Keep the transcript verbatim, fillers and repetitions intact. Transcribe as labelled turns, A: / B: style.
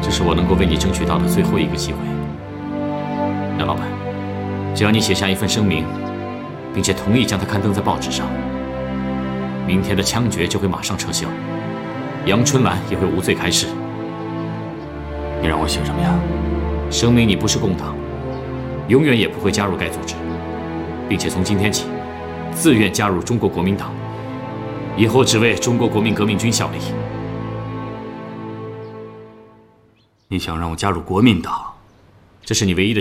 A: 这是我能够为你争取到的最后一个机会。杨老板，只要你写下一份声明，并且同意将它刊登在报纸上，明天的枪决就会马上撤销，杨春兰也会无罪开释。
B: 你让我写什么呀？
A: 声明你不是共党，永远也不会加入该组织，并且从今天起，自愿加入中国国民党，以后只为中国国民革命军效力。
B: 你想让我加入国民党？
A: 这是你唯一的